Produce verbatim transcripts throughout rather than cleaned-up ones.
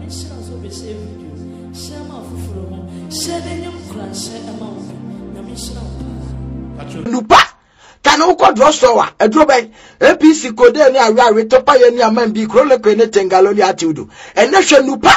share so be save video share ma fufuro share the nyam kran share ama wo nyame share nupa kana uko drossowa edro ben A P C kode ni awe awe topa ye ni aman bi krole ko ne tengaloli atiudu ene hwe nupa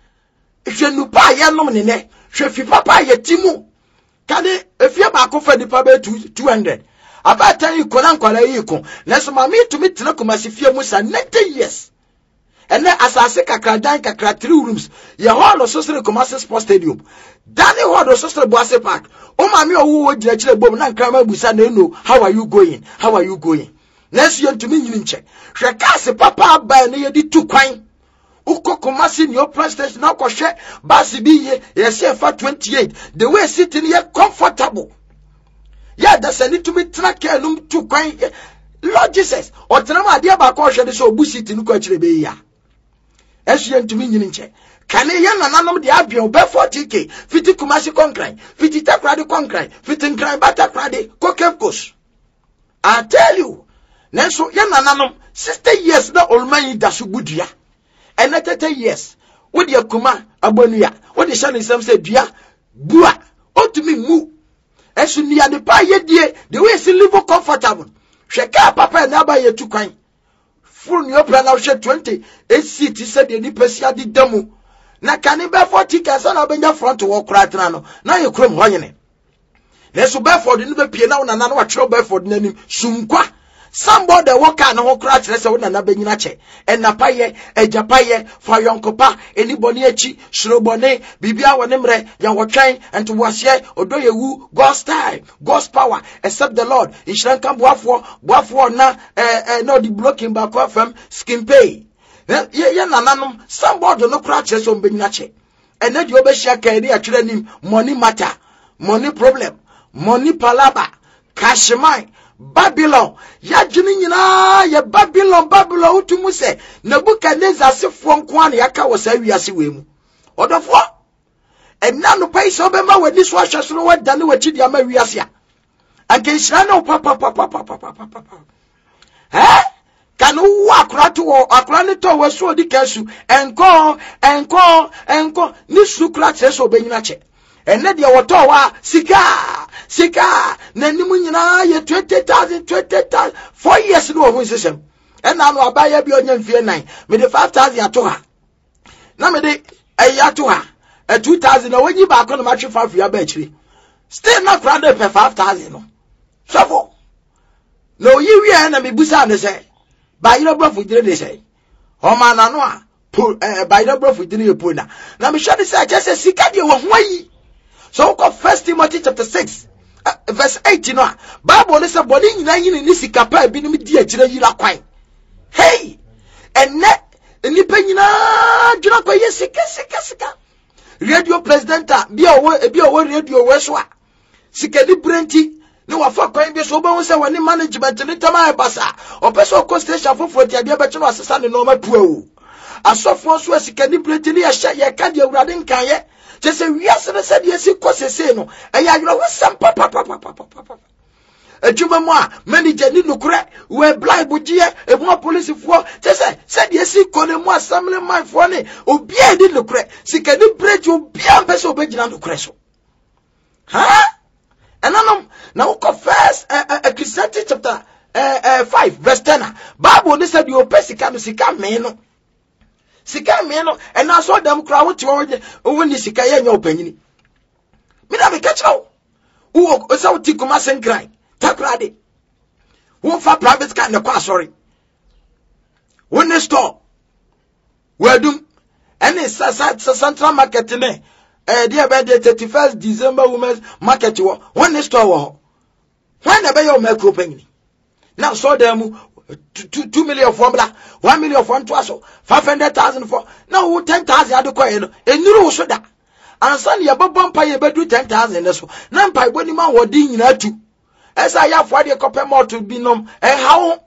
hwe nupa ye nom ne ne hwe fi papa ye timu kane efia ba ko fa nipa be two hundred abata yi ko nan kwala yi ko na so ma mi tumi tena ko masifia musa ninety years ene asase kakra dan kakra three rooms ye hall so sere Kumasi Sports Stadium dani hall so sere Boase Park o ma mi owo wo gina kire bom na nkran ma busa na eno how are you going how are you going next year tumi nyini nche hwe kase papa ba na ye di tu kwan uko Kumasi ni open station na ko hwe basi bi ye ye se fa twenty-eight the way sitting here comfortable ya da sani tumi tena ke num tu kwan Lord Jesus o tena ma de ba ko hwe de so obusi tinu ko kire be ya esu ntumi nyini nche kane ye nananom de abien be forty k fifty Kumasi concrete fifty takrade concrete fifty nkran bata krade kokefkos. I tell you nenso ye nananom sixty years na olman da so budua ene thirty years wo de akuma abonua wo de shane sam se dua bua otumi mu esu nia de pa ye die the way se live comfortable hwe ka papa na ba ye tukwan full new plan now share twenty eight seat said the nipasia di demu na kani be forty ka sa na benya front wo kra tena no na ye krom hoyene na so be for the no be pie na na na wa tro be for the nanim sunkwa somebody work na ho kra kire se wo na na benyina che enapaye ejapaye fa yonkopa eniboni echi shrobone bibia wone mre ya wotwen ento wase odoyewu God's time God's power except the Lord inshran kan boafo boafo na eh eh no the blocking back fm skin pay ye ye nananom somebody no kra kire se wo benyina che ene di obehia kan ri atwere nim money matter money problem money palaba cashmine Babylon ya jini nyina ya Babylon Babylon utumu se Nebukadnezar sefo nko an ya ka wo sa wiase wemu odofo enna no pai so be ma wadi so ahwe so wada ne wachi dia ma wiase a anke nhira na papa papa papa papa eh kanu wa akura to akura ne to we so di kasu enko enko enko ni sukra che so be nyina che enne dia woto wa sika sika na nimu nyina ye twenty thousand twenty thousand four years no ho system enna no abaya bi onya mfie nine me de five thousand ato ha na me de ayi ato ha e two thousand na wonyi ba ko no ma twe five ya ba akiri still not crowded per five thousand no so no yi wi na me busa ne say ba yiro bro fudire de say o ma na no a ba yiro bro fudire ye pona na me hwe de say je say sika de wo ho yi. So First Timothy chapter six uh, verse eight, you know, Bible is a body in the Nisika be no dear Jira Quine. Hey, and net and Nipena Jura Sika Sika Sika Radio President be away be away radio Westwa Sikadi Brenti no afa Quine be so bones when the management in Tama Basa or Peso Constation for forty a bachelor assistant in normal pro. As so for Sikadi Brenti a share your candy riding Kanye. Just say we are said yes, it was a say no. And you know, some papa papa papa papa. A Juma moi, many jenny no crack, where blind bujia, a more police for just say, said yes, he called him more samling my funny, or be a little crack. See, can you break your beer vessel beginning to crash? Huh? And now, confess a Christianity chapter five, verse ten. Bible, they said your pesicano sicam meno. Sika meno and I saw them crowd to when the sika ya opinion. Me na me catch now. Who o sa ti Kumasi and cry. Takrade. Who for private car na kwa sorry. When the store. We do and it's central market ne. Eh dear by the thirty-first December women's market wo. When the store wo. When the be your make open. Now saw them Two, two million formula, one million for twaso, five hundred thousand for now, ten thousand. I do coin, and you so that. And son, your bump pay bedu ten thousand. Nan pay when you man were ding in that too. As I have for the copper more to be known, and how